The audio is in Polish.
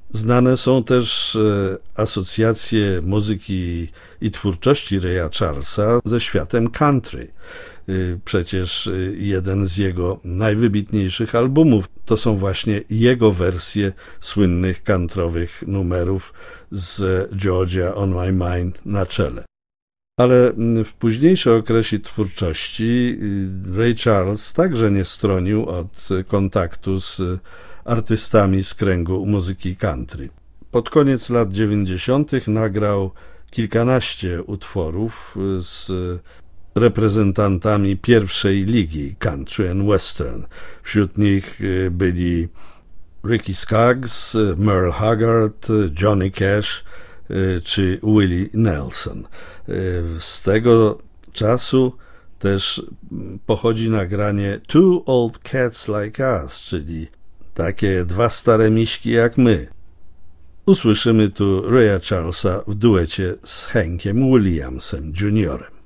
Znane są też asocjacje muzyki i twórczości Raya Charlesa ze światem country. Przecież jeden z jego najwybitniejszych albumów to są właśnie jego wersje słynnych countrywych numerów z Georgia on My Mind na czele. Ale w późniejszym okresie twórczości Ray Charles także nie stronił od kontaktu z artystami z kręgu muzyki country. Pod koniec lat 90. nagrał kilkanaście utworów z reprezentantami pierwszej ligi country and western. Wśród nich byli Ricky Skaggs, Merle Haggard, Johnny Cash czy Willie Nelson. Z tego czasu też pochodzi nagranie Two Old Cats Like Us, czyli takie dwa stare miśki jak my. Usłyszymy tu Raya Charlesa w duecie z Hankiem Williamsem Jr.